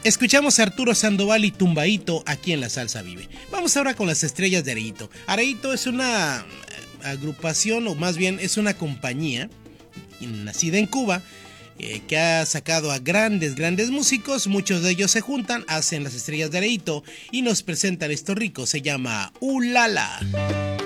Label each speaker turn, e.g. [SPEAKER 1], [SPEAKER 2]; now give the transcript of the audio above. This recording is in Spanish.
[SPEAKER 1] Escuchamos a Arturo Sandoval y Tumbaíto aquí en La Salsa Vive. Vamos ahora con las estrellas de Areito. Areito es una agrupación, o más bien es una compañía nacida en Cuba, que ha sacado a grandes músicos. Muchos de ellos se juntan, hacen las estrellas de Areito y nos presentan esto rico. Se llama Ulala.